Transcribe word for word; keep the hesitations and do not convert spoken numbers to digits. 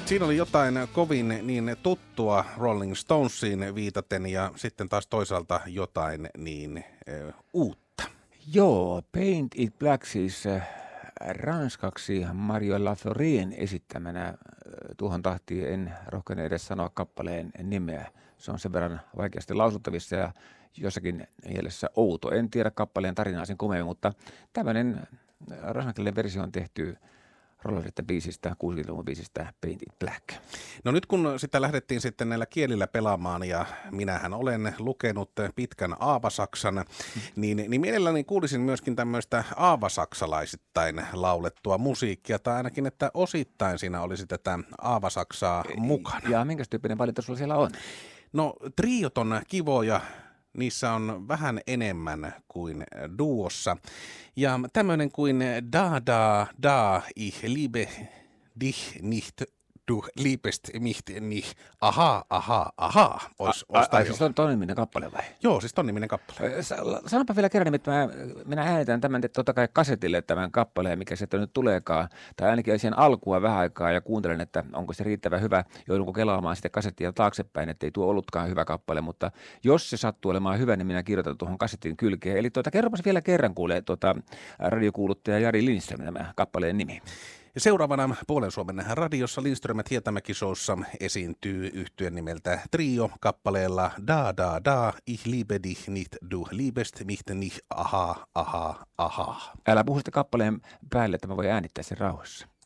Siinä oli jotain kovin niin tuttua Rolling Stonesiin viitaten ja sitten taas toisaalta jotain niin ö, uutta. Joo, Paint It Black siis äh, ranskaksi Mario Laforien esittämänä. Äh, tuohon tahtiin en rohkene edes sanoa kappaleen nimeä. Se on sen verran vaikeasti lausuttavissa ja jossakin mielessä outo. En tiedä kappaleen tarinaa sen kummemmin, mutta tämmöinen ranskankielinen versio on tehty Rolleritten biisistä, kuusikymmentäluvun biisistä Paint It Black. No nyt kun sitä lähdettiin sitten näillä kielillä pelaamaan ja minähän olen lukenut pitkän aavasaksan, niin, niin mielelläni kuulisin myöskin tämmöistä aavasaksalaisittain laulettua musiikkia, tai ainakin, että osittain siinä olisi tätä aavasaksaa mukana. Ja minkä tyyppinen valinta sulla siellä on? No triot on kivoja. Niissä on vähän enemmän kuin duossa. Ja tämmöinen kuin da da da ich liebe dich nicht, du liebest mich nicht, aha, aha, aha. Ois, a, a, a, siis on ton niminen kappale vai? Joo, siis ton niminen kappale. Sanopa vielä kerran, että mä, minä äänitän tämän totta kai kasetille tämän kappaleen, mikä sieltä nyt tuleekaan. Tai ainakin siihen alkua vähän aikaa ja kuuntelen, että onko se riittävän hyvä. Joudunko kelaamaan sitten kasettia taaksepäin, ettei tuo ollutkaan hyvä kappale. Mutta jos se sattuu olemaan hyvä, niin minä kirjoitan tuohon kasetin kylkeen. Eli tuota, kerropas vielä kerran kuulee tuota, radiokuuluttaja Jari Lindström tämä kappaleen nimi. Ja seuraavana Puolen Suomen radiossa Lindströmät Hietamäki-showssa esiintyy yhtyen nimeltä Trio kappaleella Da da da, ich liebe dich nicht, du liebest mich nicht, aha, aha, aha. Älä puhu sitä kappaleen päälle, että mä voin äänittää sen rauhassa.